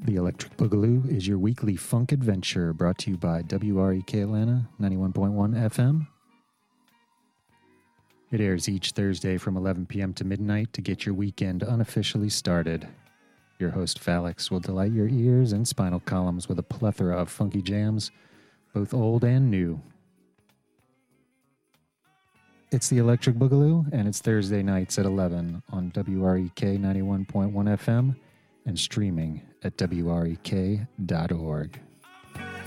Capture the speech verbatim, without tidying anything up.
The Electric Boogaloo is your weekly funk adventure brought to you by W R E K Atlanta ninety-one point one F M. It airs each Thursday from eleven p.m. to midnight to get your weekend unofficially started. Your host, Phalix, will delight your ears and spinal columns with a plethora of funky jams, both old and new. It's the Electric Boogaloo, and it's Thursday nights at eleven on W R E K ninety-one point one F M and streaming at W R E K dot org.